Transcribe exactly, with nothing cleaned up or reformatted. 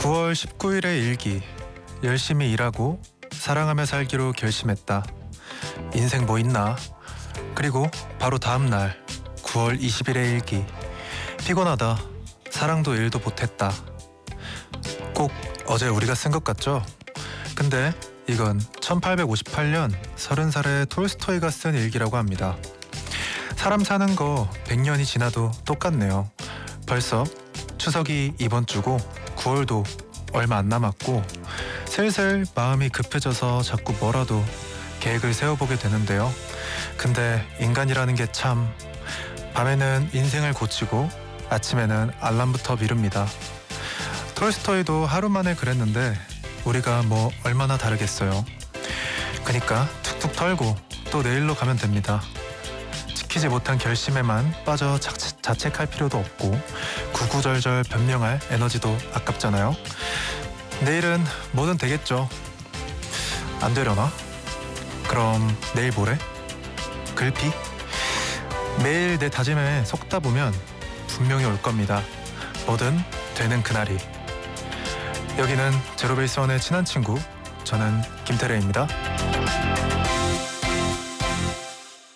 구월 십구일의 일기. 열심히 일하고 사랑하며 살기로 결심했다. 인생 뭐 있나? 그리고 바로 다음 날 구월 이십일의 일기. 피곤하다. 사랑도 일도 못했다. 꼭 어제 우리가 쓴 것 같죠? 근데 이건 천팔백오십팔년 서른 살의 톨스토이가 쓴 일기라고 합니다. 사람 사는 거 백 년이 지나도 똑같네요. 벌써 추석이 이번 주고 구월도 얼마 안 남았고 슬슬 마음이 급해져서 자꾸 뭐라도 계획을 세워보게 되는데요. 근데 인간이라는 게 참 밤에는 인생을 고치고 아침에는 알람부터 미룹니다. 톨스토이도 하루 만에 그랬는데 우리가 뭐 얼마나 다르겠어요. 그니까 툭툭 털고 또 내일로 가면 됩니다. 지키지 못한 결심에만 빠져 자책, 자책할 필요도 없고 구구절절 변명할 에너지도 아깝잖아요. 내일은 뭐든 되겠죠. 안 되려나? 그럼 내일 모레? 글피? 매일 내 다짐에 속다 보면 분명히 올 겁니다. 뭐든 되는 그날이. 여기는 제로베이스원의 친한 친구, 저는 김태래입니다.